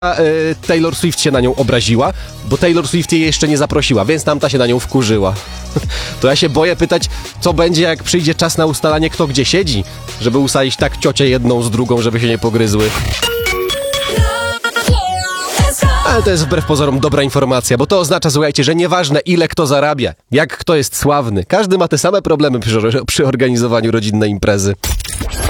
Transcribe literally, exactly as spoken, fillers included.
y, Taylor Swift się na nią obraziła, bo Taylor Swift jej jeszcze nie zaprosiła, więc tamta się na nią wkurzyła. To ja się boję pytać, co będzie, jak przyjdzie czas na ustalanie, kto gdzie siedzi, żeby usadzić tak ciocię jedną z drugą, żeby się nie pogryzły. Ale to jest wbrew pozorom dobra informacja, bo to oznacza, słuchajcie, że nieważne ile kto zarabia, jak kto jest sławny, każdy ma te same problemy przy, przy organizowaniu rodzinnej imprezy.